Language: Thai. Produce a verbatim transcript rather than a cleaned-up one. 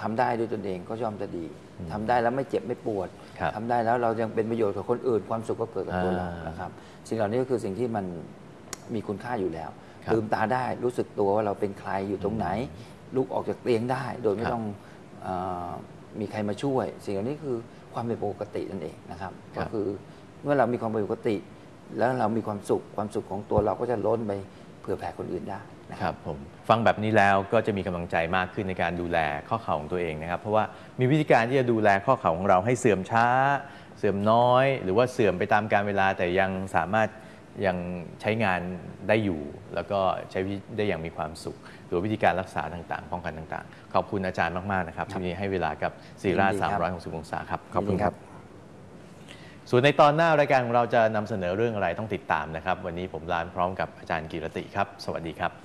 ำได้ด้วยตนเองก็ย่อมจะดีทำได้แล้วไม่เจ็บไม่ปวดทำได้แล้วเรายังเป็นประโยชน์กับคนอื่นความสุขก็เกิดกับตัวเรานะครับสิ่งเหล่านี้ก็คือสิ่งที่มันมีคุณค่าอยู่แล้วลืมตาได้รู้สึกตัวว่าเราเป็นใครอยู่ตรงไหนลุกออกจากเตียงได้โดยไม่ต้องมีใครมาช่วยสิ่งเหล่านี้คือความเป็นปกตินั่นเองนะครับก็คือเมื่อเรามีความเป็นปกติแล้วเรามีความสุขความสุขของตัวเราก็จะล้นไปเผื่อแผ่คนอื่นได้นะครับผมฟังแบบนี้แล้วก็จะมีกำลังใจมากขึ้นในการดูแลข้อเข่าของตัวเองนะครับเพราะว่ามีวิธีการที่จะดูแลข้อเข่าของเราให้เสื่อมช้าเสื่อมน้อยหรือว่าเสื่อมไปตามกาลเวลาแต่ยังสามารถยังใช้งานได้อยู่แล้วก็ใช้ได้อย่างมีความสุขหรือวิธีการรักษาต่างๆป้องกันต่างๆขอบคุณอาจารย์มากๆนะครับที่ให้เวลากับซีราสามร้อยหกสิบองศาครับขอบคุณครับส่วนในตอนหน้ารายการของเราจะนำเสนอเรื่องอะไรต้องติดตามนะครับวันนี้ผมลาพร้อมกับอาจารย์กิรติครับสวัสดีครับ